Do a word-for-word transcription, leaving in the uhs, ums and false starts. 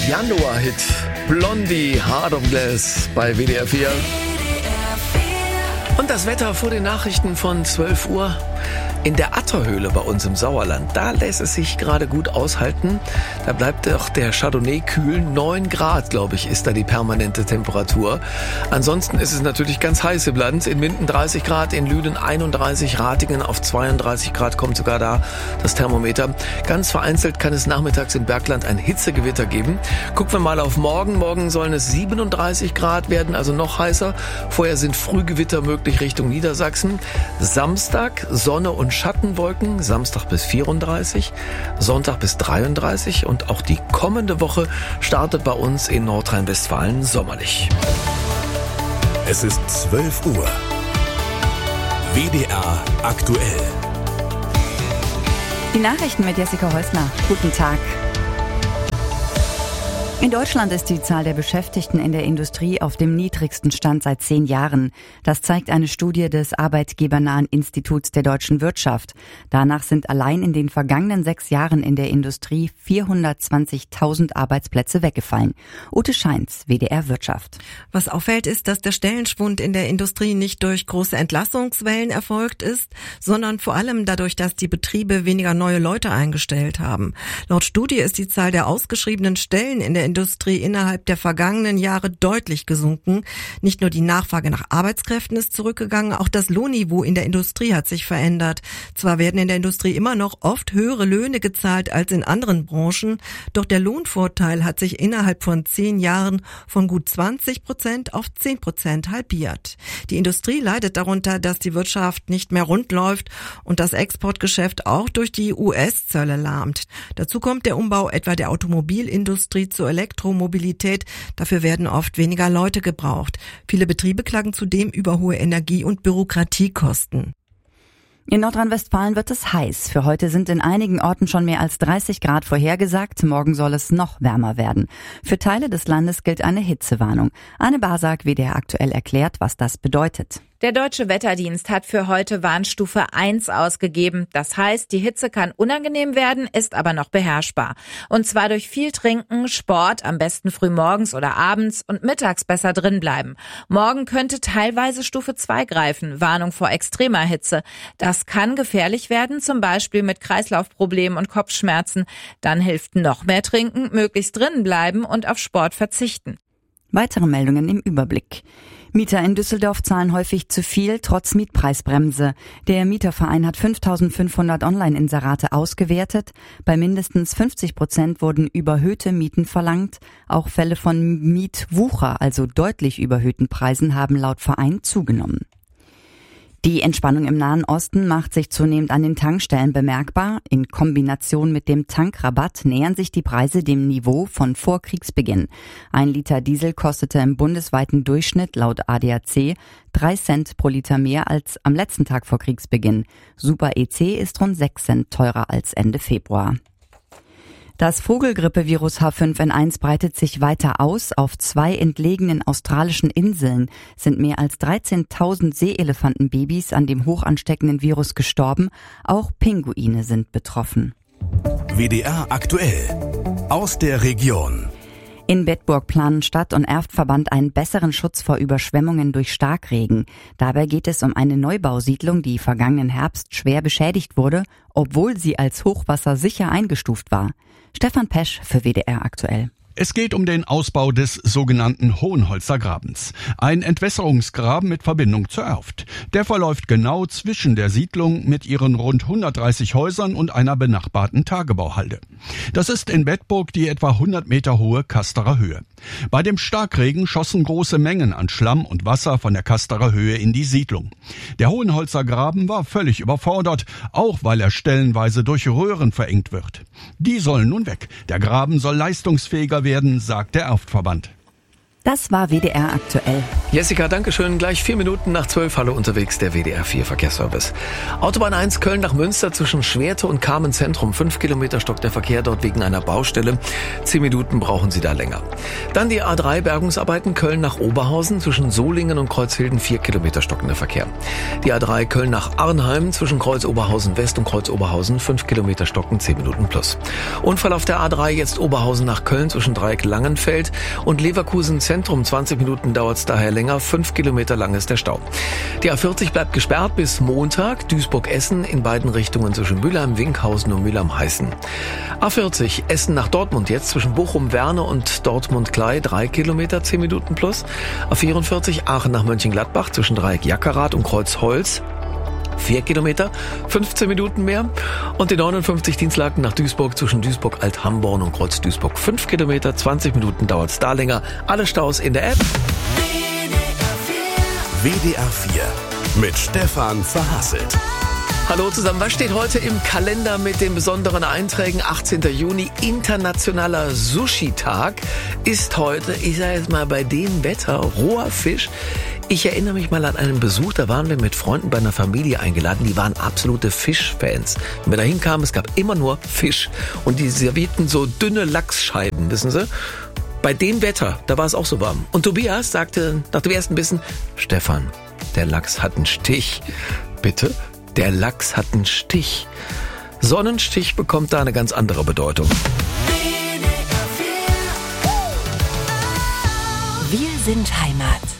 Januar-Hit. Blondie, Heart of Glass bei W D R vier. Und das Wetter vor den Nachrichten von zwölf Uhr. In der Atterhöhle bei uns im Sauerland, da lässt es sich gerade gut aushalten. Da bleibt doch der Chardonnay kühl. neun Grad, glaube ich, ist da die permanente Temperatur. Ansonsten ist es natürlich ganz heiß im Land. In Minden dreißig Grad, in Lünen einunddreißig, Ratingen auf zweiunddreißig Grad kommt sogar da das Thermometer. Ganz vereinzelt kann es nachmittags im Bergland ein Hitzegewitter geben. Gucken wir mal auf morgen. Morgen sollen es siebenunddreißig Grad werden, also noch heißer. Vorher sind Frühgewitter möglich Richtung Niedersachsen. Samstag Sonne und Schattenwolken, Samstag bis vierunddreißig, Sonntag bis dreiunddreißig und auch die kommende Woche startet bei uns in Nordrhein-Westfalen sommerlich. Es ist zwölf Uhr. W D R aktuell. Die Nachrichten mit Jessica Häusner. Guten Tag. In Deutschland ist die Zahl der Beschäftigten in der Industrie auf dem niedrigsten Stand seit zehn Jahren. Das zeigt eine Studie des Arbeitgebernahen Instituts der deutschen Wirtschaft. Danach sind allein in den vergangenen sechs Jahren in der Industrie vierhundertzwanzigtausend Arbeitsplätze weggefallen. Ute Scheins, W D R Wirtschaft. Was auffällt, ist, dass der Stellenschwund in der Industrie nicht durch große Entlassungswellen erfolgt ist, sondern vor allem dadurch, dass die Betriebe weniger neue Leute eingestellt haben. Laut Studie ist die Zahl der ausgeschriebenen Stellen in der Industrie innerhalb der vergangenen Jahre deutlich gesunken. Nicht nur die Nachfrage nach Arbeitskräften ist zurückgegangen, auch das Lohnniveau in der Industrie hat sich verändert. Zwar werden in der Industrie immer noch oft höhere Löhne gezahlt als in anderen Branchen, doch der Lohnvorteil hat sich innerhalb von zehn Jahren von gut zwanzig Prozent auf zehn Prozent halbiert. Die Industrie leidet darunter, dass die Wirtschaft nicht mehr rund läuft und das Exportgeschäft auch durch die U S-Zölle lahmt. Dazu kommt der Umbau etwa der Automobilindustrie zur Elektromobilität. Dafür werden oft weniger Leute gebraucht. Viele Betriebe klagen zudem über hohe Energie- und Bürokratiekosten. In Nordrhein-Westfalen wird es heiß. Für heute sind in einigen Orten schon mehr als dreißig Grad vorhergesagt. Morgen soll es noch wärmer werden. Für Teile des Landes gilt eine Hitzewarnung. Anne Basak, W D R aktuell, erklärt, was das bedeutet. Der Deutsche Wetterdienst hat für heute Warnstufe eins ausgegeben. Das heißt, die Hitze kann unangenehm werden, ist aber noch beherrschbar. Und zwar durch viel Trinken, Sport, am besten früh morgens oder abends und mittags besser drin bleiben. Morgen könnte teilweise Stufe zwei greifen, Warnung vor extremer Hitze. Das kann gefährlich werden, zum Beispiel mit Kreislaufproblemen und Kopfschmerzen. Dann hilft noch mehr trinken, möglichst drinnen bleiben und auf Sport verzichten. Weitere Meldungen im Überblick. Mieter in Düsseldorf zahlen häufig zu viel, trotz Mietpreisbremse. Der Mieterverein hat fünftausendfünfhundert Online-Inserate ausgewertet. Bei mindestens fünfzig Prozent wurden überhöhte Mieten verlangt. Auch Fälle von Mietwucher, also deutlich überhöhten Preisen, haben laut Verein zugenommen. Die Entspannung im Nahen Osten macht sich zunehmend an den Tankstellen bemerkbar. In Kombination mit dem Tankrabatt nähern sich die Preise dem Niveau von vor Kriegsbeginn. Ein Liter Diesel kostete im bundesweiten Durchschnitt laut A D A C drei Cent pro Liter mehr als am letzten Tag vor Kriegsbeginn. Super E C ist rund sechs Cent teurer als Ende Februar. Das Vogelgrippevirus H fünf N eins breitet sich weiter aus. Auf zwei entlegenen australischen Inseln sind mehr als dreizehntausend Seeelefantenbabys an dem hochansteckenden Virus gestorben. Auch Pinguine sind betroffen. W D R aktuell. Aus der Region. In Bedburg planen Stadt- und Erftverband einen besseren Schutz vor Überschwemmungen durch Starkregen. Dabei geht es um eine Neubausiedlung, die vergangenen Herbst schwer beschädigt wurde, obwohl sie als hochwassersicher eingestuft war. Stefan Pesch für W D R aktuell. Es geht um den Ausbau des sogenannten Hohenholzer Grabens. Ein Entwässerungsgraben mit Verbindung zur Erft. Der verläuft genau zwischen der Siedlung mit ihren rund hundertdreißig Häusern und einer benachbarten Tagebauhalde. Das ist in Bedburg die etwa hundert Meter hohe Kasterer Höhe. Bei dem Starkregen schossen große Mengen an Schlamm und Wasser von der Kasterer Höhe in die Siedlung. Der Hohenholzer Graben war völlig überfordert, auch weil er stellenweise durch Röhren verengt wird. Die sollen nun weg. Der Graben soll leistungsfähiger werden, sagt der Erftverband. Das war W D R aktuell. Jessica, danke schön. Gleich vier Minuten nach zwölf. Hallo unterwegs, der W D R vier Verkehrsservice. Autobahn eins Köln nach Münster zwischen Schwerte und Kamen Zentrum. Fünf Kilometer stockt der Verkehr dort wegen einer Baustelle. Zehn Minuten brauchen Sie da länger. Dann die A drei Bergungsarbeiten Köln nach Oberhausen zwischen Solingen und Kreuzhilden. Vier Kilometer stockender Verkehr. Die A drei Köln nach Arnheim zwischen Kreuz Oberhausen West und Kreuz Oberhausen. Fünf Kilometer stocken, zehn Minuten plus. Unfall auf der A drei jetzt Oberhausen nach Köln zwischen Dreieck Langenfeld und Leverkusen Zentrum. zwanzig Minuten dauert es daher länger. Fünf Kilometer lang ist der Stau. Die A vierzig bleibt gesperrt bis Montag. Duisburg-Essen in beiden Richtungen zwischen Mülheim, Winkhausen und Mülheim-Heißen. A vierzig Essen nach Dortmund jetzt zwischen Bochum-Werne und Dortmund-Klei. Drei Kilometer, zehn Minuten plus. A vierundvierzig Aachen nach Mönchengladbach zwischen Dreieck Jackerath und Kreuzholz. Vier Kilometer, fünfzehn Minuten mehr. Und die neunundfünfzig Dienstlaken nach Duisburg zwischen Duisburg-Alt-Hamborn und Kreuz Duisburg. Fünf Kilometer, zwanzig Minuten dauert es da länger. Alle Staus in der App. W D R vier mit Stefan Verhasselt. Hallo zusammen, was steht heute im Kalender mit den besonderen Einträgen? achtzehnter Juni, internationaler Sushi-Tag, ist heute, ich sage jetzt mal bei dem Wetter, roher Fisch. Ich erinnere mich mal an einen Besuch, da waren wir mit Freunden bei einer Familie eingeladen, die waren absolute Fischfans. Wenn wir da hinkamen, es gab immer nur Fisch und die servierten so dünne Lachsscheiben, wissen Sie? Bei dem Wetter, da war es auch so warm. Und Tobias sagte nach dem ersten Bissen, Stefan, der Lachs hat einen Stich. Bitte? Der Lachs hat einen Stich. Sonnenstich bekommt da eine ganz andere Bedeutung. Wir sind Heimat.